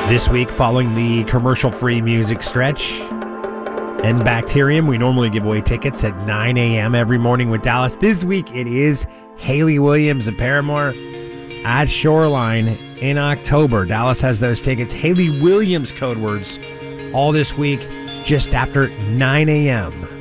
This week, following the commercial-free music stretch and Bacterium, we normally give away tickets at 9 a.m. every morning with Dallas. This week, it is Hayley Williams of Paramore at Shoreline in October. Dallas has those tickets. Hayley Williams code words all this week, just after 9 a.m.